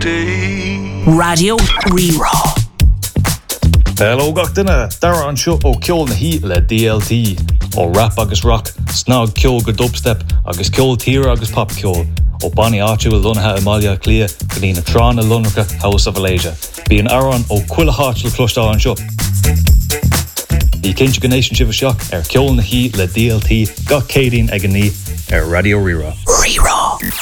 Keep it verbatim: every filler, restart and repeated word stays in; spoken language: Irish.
Radio Rerá. Hello gachtainna, dara an seo ó ceol na hí le D L T, ó rap agus rock, snog ceol go dubstep, agus ceol tír agus pop ceol, ó Bonnie Archer lunathe Amalia Clia, Galina Tron a Lunracha House of Malaysia. Bí an aran ó cuila háit le clostá an seo. Bí cinse go nation sibh seach ar ceol na hí le D L T, gach cédín ag an ní ar Radio Rerá. Rerá.